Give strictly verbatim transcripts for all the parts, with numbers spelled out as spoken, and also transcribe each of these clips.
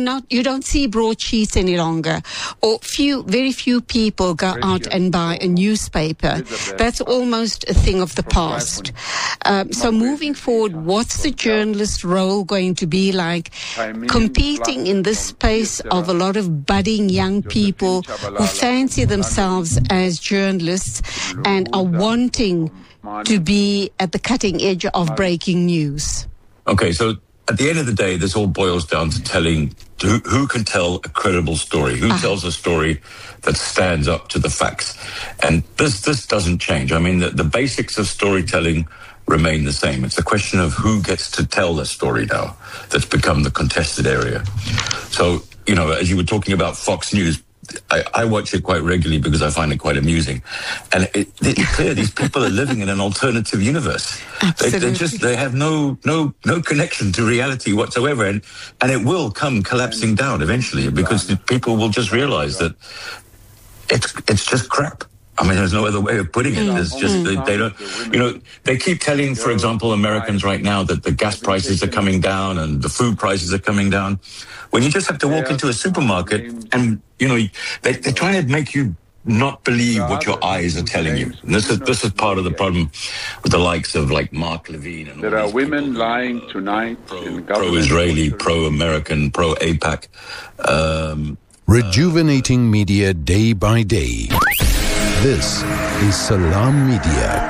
not, you don't see broadsheets any longer, or few, very few people go out and buy a newspaper. That's almost a thing of the past. Um, so moving forward, what's the journalist role going to be like, competing in this space of a lot of budding young people who fancy themselves as journalists and are wanting to be at the cutting edge of breaking news? Okay, so at the end of the day, this all boils down to telling who, who can tell a credible story, who uh-huh. tells a story that stands up to the facts. And this this doesn't change. I mean, the, the basics of storytelling remain the same. It's a question of who gets to tell the story now that's become the contested area. So, you know, as you were talking about Fox News, I, I watch it quite regularly because I find it quite amusing. And it, it's clear these people are living in an alternative universe. They, they just, they have no, no, no connection to reality whatsoever. And, and it will come collapsing down eventually because people will just realize that it's, it's just crap. I mean, there's no other way of putting it. It's just, they, they don't, you know, they keep telling, for example, Americans right now that the gas prices are coming down and the food prices are coming down. When you just have to walk into a supermarket and, you know, they, they're trying to make you not believe what your eyes are telling you. And this is, this is part of the problem with the likes of like Mark Levine. And there are women lying tonight in government. Pro-Israeli, pro-American, pro-AIPAC. Um, Rejuvenating media day by day. This is Salam Media.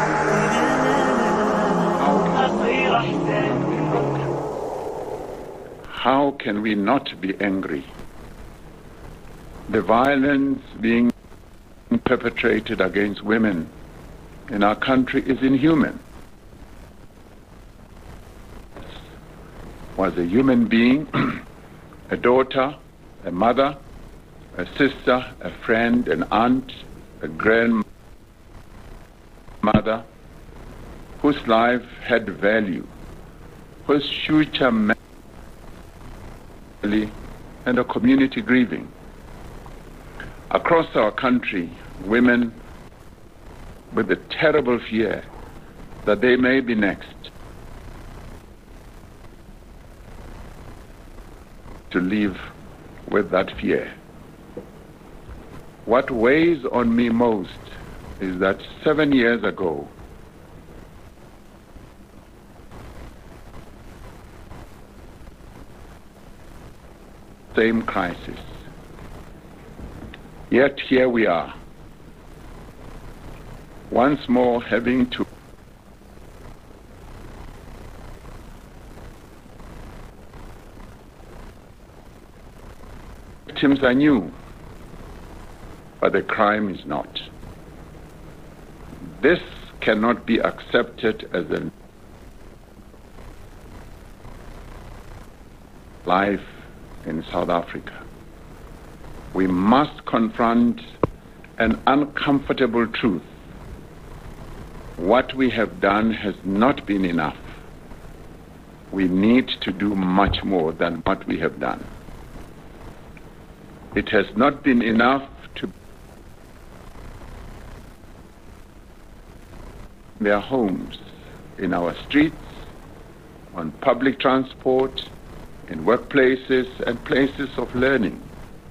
How can we not be angry? The violence being perpetrated against women in our country is inhuman. Was a human being, a daughter, a mother, a sister, a friend, an aunt, a grandmother, whose life had value, whose future meant and a community grieving. Across our country, women with the terrible fear that they may be next to live with that fear. What weighs on me most is that seven years ago, same crisis. Yet here we are, once more having to victims are new, but the crime is not. This cannot be accepted as a life in South Africa. We must confront an uncomfortable truth. What we have done has not been enough. We need to do much more than what we have done. It has not been enough to their homes, in our streets, on public transport, in workplaces and places of learning.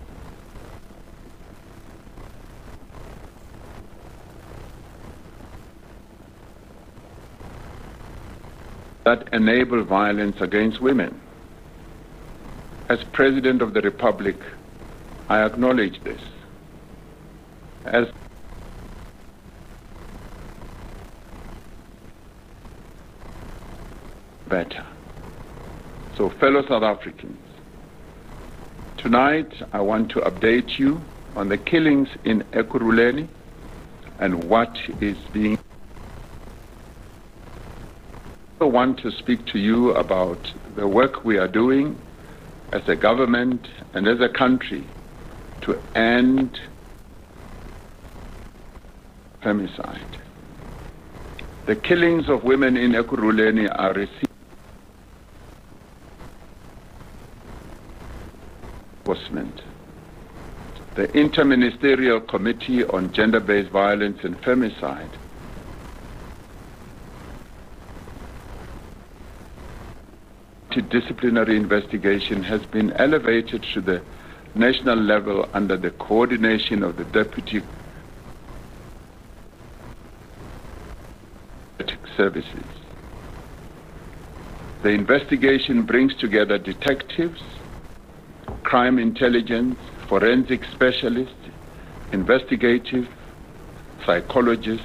That enable violence against women. As President of the Republic, I acknowledge this. As better. So, fellow South Africans, tonight I want to update you on the killings in Ekurhuleni and what is being. I want to speak to you about the work we are doing as a government and as a country to end femicide. The killings of women in Ekurhuleni are received enforcement. The Interministerial Committee on Gender-Based Violence and Femicide multidisciplinary investigation has been elevated to the national level under the coordination of the Deputy Services. The investigation brings together detectives, crime intelligence, forensic specialists, investigative, psychologists,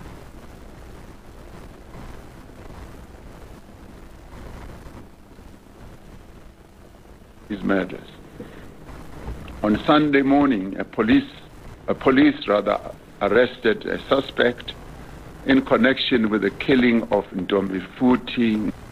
these murders. On Sunday morning, a police, a police rather, arrested a suspect in connection with the killing of Ntombi Futhi